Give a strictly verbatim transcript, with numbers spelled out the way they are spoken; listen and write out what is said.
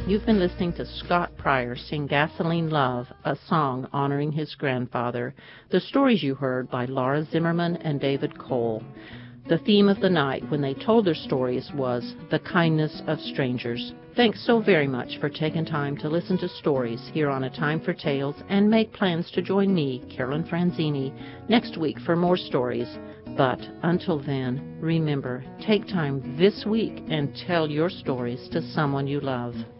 You've been listening to Scott Pryor sing Gasoline Love, a song honoring his grandfather. The stories you heard by Laura Zimmerman and David Cole. The theme of the night when they told their stories was the kindness of strangers. Thanks so very much for taking time to listen to stories here on A Time for Tales, and make plans to join me, Carolyn Franzini, next week for more stories. But until then, remember, take time this week and tell your stories to someone you love.